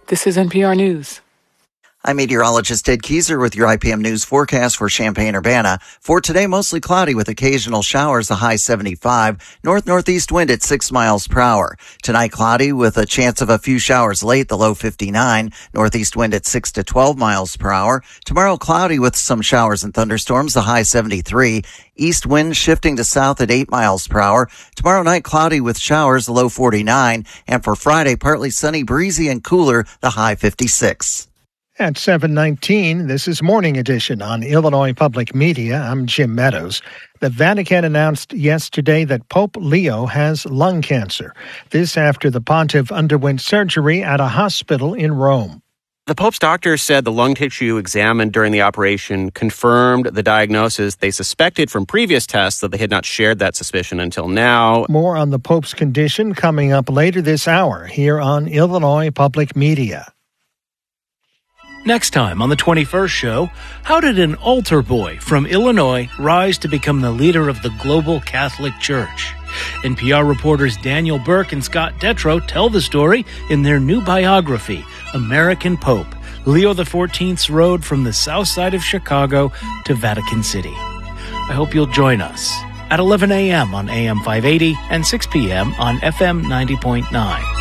This is NPR News. I'm meteorologist Ed Keyser with your IPM News forecast for Champaign-Urbana. For today, mostly cloudy with occasional showers, the high 75. North-northeast wind at 6 miles per hour. Tonight, cloudy with a chance of a few showers late, the low 59. Northeast wind at 6 to 12 miles per hour. Tomorrow, cloudy with some showers and thunderstorms, the high 73. East wind shifting to south at 8 miles per hour. Tomorrow night, cloudy with showers, the low 49. And for Friday, partly sunny, breezy, and cooler, the high 56. At 7:19, this is Morning Edition on Illinois Public Media. I'm Jim Meadows. The Vatican announced yesterday that Pope Leo has lung cancer. This after the pontiff underwent surgery at a hospital in Rome. The Pope's doctor said the lung tissue examined during the operation confirmed the diagnosis they suspected from previous tests, that they had not shared that suspicion until now. More on the Pope's condition coming up later this hour here on Illinois Public Media. Next time on the 21st show, how did an altar boy from Illinois rise to become the leader of the global Catholic Church? NPR reporters Daniel Burke and Scott Detrow tell the story in their new biography, American Pope, Leo XIV's Road from the south side of Chicago to Vatican City. I hope you'll join us at 11 a.m. on AM 580 and 6 p.m. on FM 90.9.